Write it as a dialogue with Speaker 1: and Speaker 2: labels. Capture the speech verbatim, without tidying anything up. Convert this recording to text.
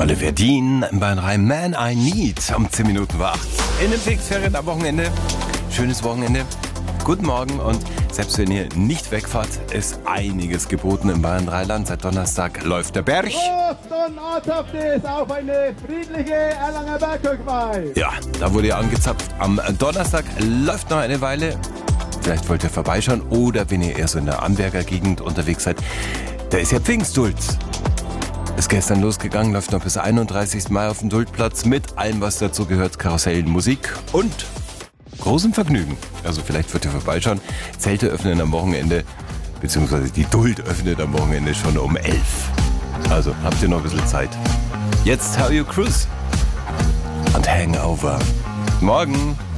Speaker 1: Oliver Dean bei Rhein Man I Need um zehn Minuten war acht. In den Pfingstferien am Wochenende. Schönes Wochenende. Guten Morgen und selbst wenn ihr nicht wegfahrt, ist einiges geboten im Bayern Dreiland. Seit Donnerstag läuft der Berg.
Speaker 2: Prost und Ortshaftes auf eine friedliche Erlanger Bergkirchweih.
Speaker 1: Ja, da wurde ja angezapft. Am Donnerstag läuft noch eine Weile. Vielleicht wollt ihr vorbeischauen oder wenn ihr eher so in der Amberger Gegend unterwegs seid, da ist ja Pfingstduld. Ist gestern losgegangen, läuft noch bis einunddreißigsten Mai auf dem Duldplatz mit allem, was dazu gehört, Karussellen, Musik und großem Vergnügen. Also vielleicht wird ihr vorbeischauen. Zelte öffnen am Wochenende, beziehungsweise die Duld öffnet am Wochenende schon um elf. Also habt ihr noch ein bisschen Zeit. Jetzt How You Cruise und Hangover. Morgen.